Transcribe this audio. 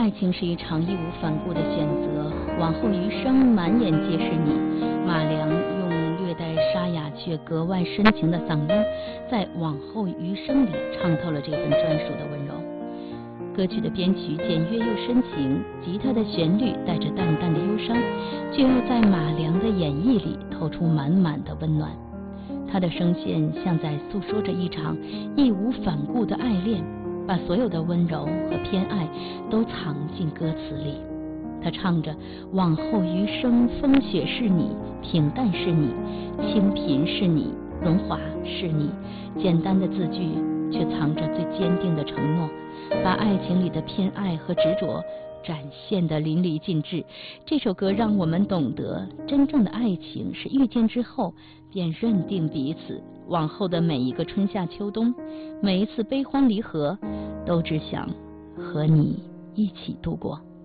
爱情是一场义无反顾的选择，往后余生满眼皆是你。马良用略带沙哑却格外深情的嗓音，在往后余生里唱透了这份专属的温柔。歌曲的编曲简约又深情，吉他的旋律带着淡淡的忧伤，却又在马良的演绎里透出满满的温暖。他的声线像在诉说着一场义无反顾的爱恋，把所有的温柔和偏爱都藏进歌词里。他唱着往后余生，风雪是你，平淡是你，清贫是你，荣华是你，简单的字句却藏着最坚定的承诺，把爱情里的偏爱和执着展现得淋漓尽致。这首歌让我们懂得，真正的爱情是遇见之后便认定彼此，往后的每一个春夏秋冬，每一次悲欢离合，都只想和你一起度过。